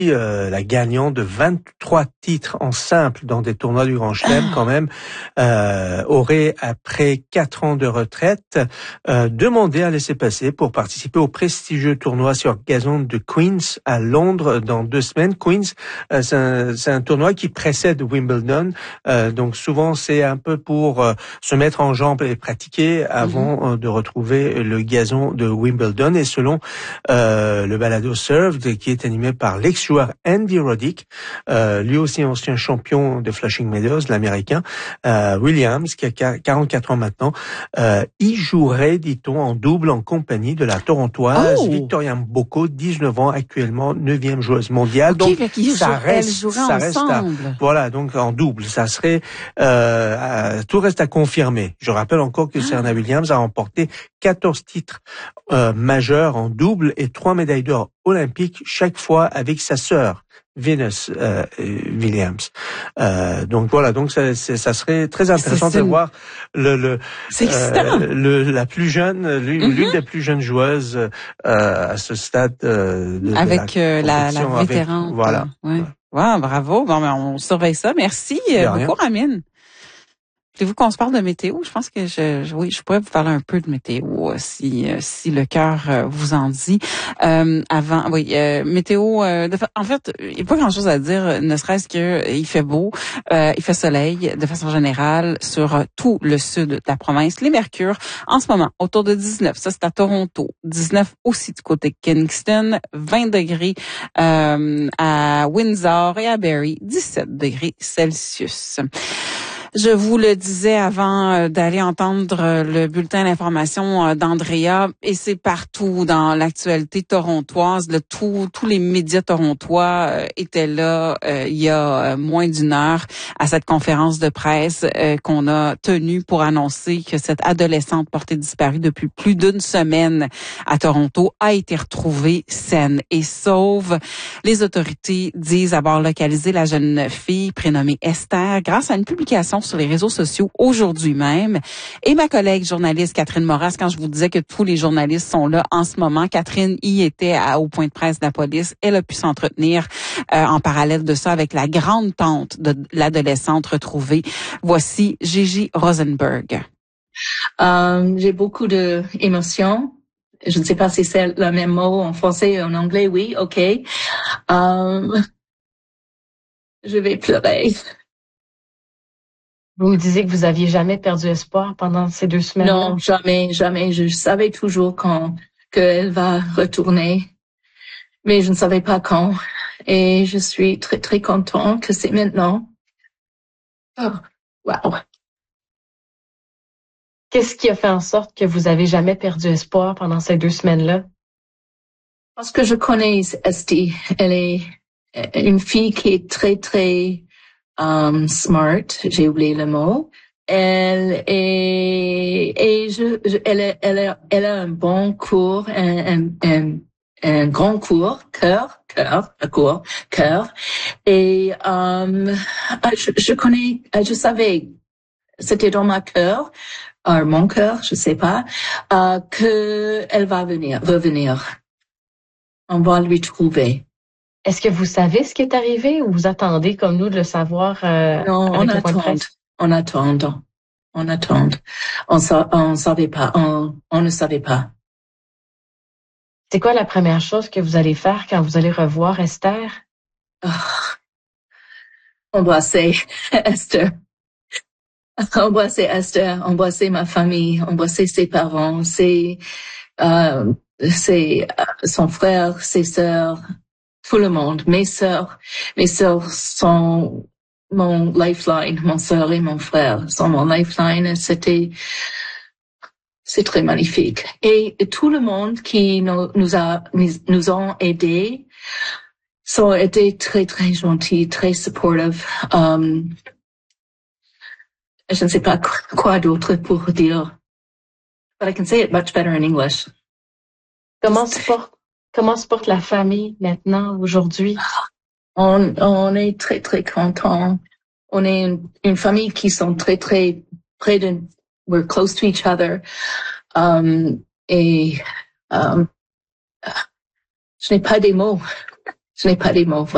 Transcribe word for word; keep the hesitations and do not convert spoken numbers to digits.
euh, la gagnante de vingt-trois titres en simple dans des tournois du Grand Chelem quand même, euh, aurait, après quatre ans de retraite, euh, demandé un laisser-passer pour participer au prestigieux tournoi sur gazon de Queens à Londres dans deux semaines. Queens, euh, c'est, un, c'est un tournoi qui précède Wimbledon, euh, donc souvent c'est un peu pour euh, se mettre en jambes et pratiquer avant mm-hmm. euh, de retrouver le gazon de Wimbledon. Et selon euh, le balado Served, qui est animé par l'ex-joueur Andy Roddick, euh, lui aussi ancien champion de Flushing Meadows, l'américain, euh, Williams, qui a quarante-quatre ans maintenant, euh, y jouerait, dit-on, en double en compagnie de la Torontoise oh. Victoria Mboko, dix-neuf ans, actuellement neuvième joueuse mondiale. Okay, donc ça joue, reste, ça reste à, voilà, donc en double, ça serait euh, à, tout reste à confirmer. Je rappelle encore que Serena Williams a remporté quatorze titres euh, majeurs en double et trois médailles d'or olympiques chaque fois avec sa sœur Venus euh, Williams. Euh, donc voilà, donc ça, ça serait très intéressant de voir le, le, euh, le la plus jeune, l'une, mm-hmm. l'une des plus jeunes joueuses euh, à ce stade euh, de, avec de la, la, la vétérante. Avec, voilà. Ouais. Wow, bravo. Bon, ben, on surveille ça. Merci beaucoup, Ramine. Voulez-vous qu'on se parle de météo? Je pense que je, je, oui, je pourrais vous parler un peu de météo si si le cœur vous en dit. Euh, avant, oui, euh, météo. Euh, de, en fait, il n'y a pas grand-chose à dire, ne serait-ce que il fait beau, euh, il fait soleil de façon générale sur tout le sud de la province. Les mercures en ce moment autour de dix-neuf. Ça c'est à Toronto. dix-neuf aussi du côté de Kingston. vingt degrés euh, à Windsor et à Barrie. dix-sept degrés Celsius. Je vous le disais avant d'aller entendre le bulletin d'information d'Andrea, et c'est partout dans l'actualité torontoise. Le tout, tous les médias torontois étaient là euh, il y a moins d'une heure à cette conférence de presse euh, qu'on a tenue pour annoncer que cette adolescente portée disparue depuis plus d'une semaine à Toronto a été retrouvée saine et sauve. Les autorités disent avoir localisé la jeune fille prénommée Esther grâce à une publication sur les réseaux sociaux aujourd'hui même. Et ma collègue journaliste Catherine Moras, quand je vous disais que tous les journalistes sont là en ce moment, Catherine y était à, au point de presse de la police. Elle a pu s'entretenir euh, en parallèle de ça avec la grande tante de l'adolescente retrouvée. Voici Gigi Rosenberg. Um, j'ai beaucoup d'émotions. Je ne sais pas si c'est le même mot en français ou en anglais. Oui, ok. Um, je vais pleurer. Vous me disiez que vous aviez jamais perdu espoir pendant ces deux semaines. Non, jamais, jamais. Je savais toujours quand qu'elle va retourner, mais je ne savais pas quand. Et je suis très très contente que c'est maintenant. Oh, wow. Qu'est-ce qui a fait en sorte que vous avez jamais perdu espoir pendant ces deux semaines-là? Parce que je connais Esti. Elle est une fille qui est très très Um, smart, j'ai oublié le mot. Elle est, et je, je elle, a, elle, a, elle a un bon cours, un, un, un, un grand cours, cœur, cœur, un cours, cœur. Et um, je, je connais, je savais, c'était dans ma cœur, euh, mon cœur, je sais pas, euh, que elle va venir, revenir. On va lui trouver. Est-ce que vous savez ce qui est arrivé ou vous attendez comme nous de le savoir euh, Non, on attend, on attend, on attend. On sa, on savait pas, on, on ne savait pas. C'est quoi la première chose que vous allez faire quand vous allez revoir Esther? Oh, embrasser Esther. Embrasser Esther, embrasser ma famille, embrasser ses parents, ses, euh, ses, euh, son frère, ses sœurs. Tout le monde, mes sœurs, mes sœurs sont mon lifeline, mon sœur et mon frère sont mon lifeline. C'était, c'est très magnifique. Et tout le monde qui nous, nous a, nous ont aidés, sont été très très gentils, très supportive. Um, je ne sais pas quoi d'autre pour dire, but I can say it much better in English. Comment se porte Comment se porte la famille maintenant, aujourd'hui? On, on est très, très contents. On est une, une famille qui sont très, très près de, we're close to each other. Um, et, um, je n'ai pas des mots. Je n'ai pas des mots.